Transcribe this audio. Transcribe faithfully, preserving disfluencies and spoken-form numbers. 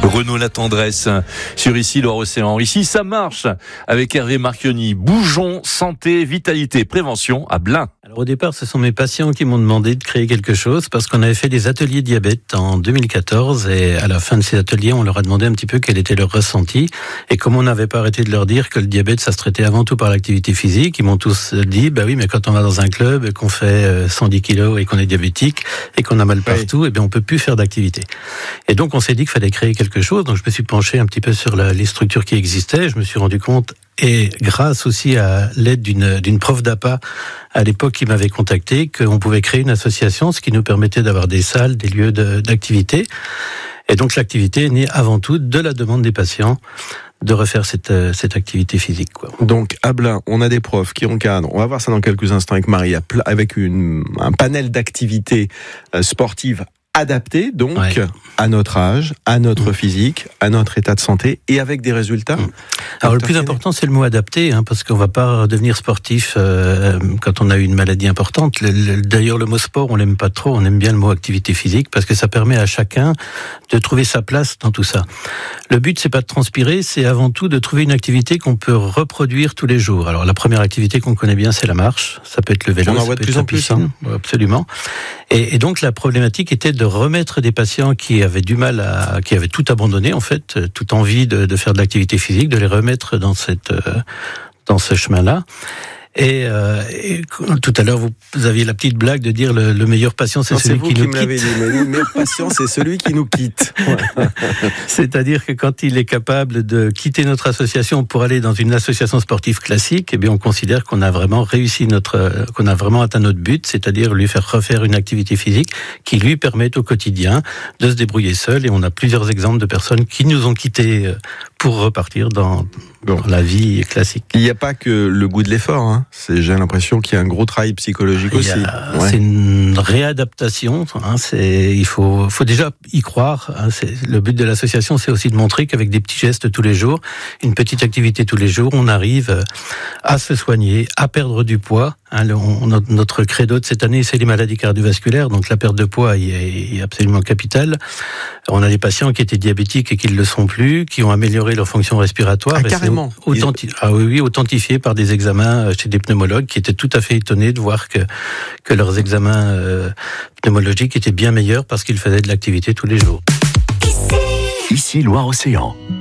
Renaud La Tendresse sur Ici Loire-Océan. Ici, ça marche avec Hervé Marchionni. Bougeons, santé, vitalité, prévention à Blain. Alors au départ, ce sont mes patients qui m'ont demandé de créer quelque chose parce qu'on avait fait des ateliers diabète en deux mille quatorze et à la fin de ces ateliers, on leur a demandé un petit peu quel était leur ressenti. Et comme on n'avait pas arrêté de leur dire que le diabète, ça se traitait avant tout par l'activité physique, ils m'ont tous dit, bah oui, mais quand on va dans un club et qu'on fait cent dix kilos et qu'on est diabétique et qu'on a mal partout, oui. eh bien on peut plus faire d'activité. Et donc on s'est dit qu'il fallait créer quelque chose. Donc je me suis penché un petit peu sur la, les structures qui existaient. Je me suis rendu compte, et grâce aussi à l'aide d'une, d'une prof d'A P A à l'époque qui m'avait contacté, qu'on pouvait créer une association, ce qui nous permettait d'avoir des salles, des lieux de, d'activité. Et donc l'activité est née avant tout de la demande des patients de refaire cette, cette activité physique, quoi. Donc à Blain, on a des profs qui encadrent, on va voir ça dans quelques instants avec Marie, avec une, un panel d'activités sportives adapté donc ouais. à notre âge, à notre mmh. physique, à notre état de santé et avec des résultats. Mmh. Alors le plus important c'est le mot adapté, hein, parce qu'on va pas devenir sportif euh, quand on a eu une maladie importante. Le, le, d'ailleurs le mot sport on l'aime pas trop, on aime bien le mot activité physique parce que ça permet à chacun de trouver sa place dans tout ça. Le but c'est pas de transpirer, c'est avant tout de trouver une activité qu'on peut reproduire tous les jours. Alors la première activité qu'on connaît bien c'est la marche, ça peut être le vélo, on en ça voit peut de plus être la en plus, piscine, hein. Absolument. Et, et donc la problématique était de remettre des patients qui avaient du mal à, qui avaient tout abandonné en fait, toute envie de, de faire de l'activité physique, de les remettre dans cette, dans ce chemin-là. Et, euh, et tout à l'heure, vous, vous aviez la petite blague de dire le, le meilleur patient, c'est non, celui c'est qui, qui nous quitte. Dit, mais le meilleur patient, c'est celui qui nous quitte. Ouais. C'est-à-dire que quand il est capable de quitter notre association pour aller dans une association sportive classique, eh bien, on considère qu'on a vraiment réussi notre, qu'on a vraiment atteint notre but, c'est-à-dire lui faire refaire une activité physique qui lui permette au quotidien de se débrouiller seul. Et on a plusieurs exemples de personnes qui nous ont quittés pour repartir dans, bon. dans la vie classique. Il n'y a pas que le goût de l'effort, hein. C'est, j'ai l'impression qu'il y a un gros travail psychologique il aussi. A, ouais. C'est une réadaptation. Hein, c'est, il faut, faut déjà y croire. Hein, c'est, le but de l'association, c'est aussi de montrer qu'avec des petits gestes tous les jours, une petite activité tous les jours, on arrive à se soigner, à perdre du poids. Hein, le, on, notre credo de cette année, c'est les maladies cardiovasculaires. Donc la perte de poids est, est absolument capitale. On a des patients qui étaient diabétiques et qui ne le sont plus, qui ont amélioré leur fonction respiratoire. Ah, carrément. Authenti- ah oui, oui, authentifié par des examens chez des pneumologues qui étaient tout à fait étonnés de voir que, que leurs examens euh, pneumologiques étaient bien meilleurs parce qu'ils faisaient de l'activité tous les jours. Ici Loire-Océan.